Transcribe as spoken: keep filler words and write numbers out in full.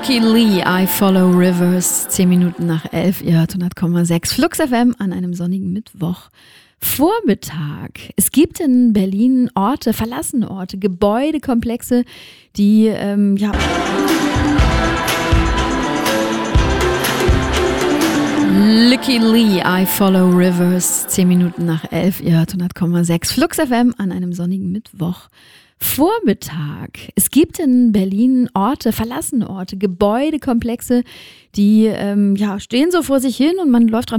Licky Lee, I Follow Rivers, zehn Minuten nach elf, ihr hört hundert Komma sechs Flux F M an einem sonnigen Mittwoch. Vormittag. Es gibt in Berlin Orte, verlassene Orte, Gebäudekomplexe, die, ähm, ja... Licky Lee, I Follow Rivers, zehn Minuten nach elf, ihr hört hundert Komma sechs Flux F M an einem sonnigen Mittwoch. Vormittag. Es gibt in Berlin Orte, verlassene Orte, Gebäudekomplexe, die ähm, ja, stehen so vor sich hin und man läuft dran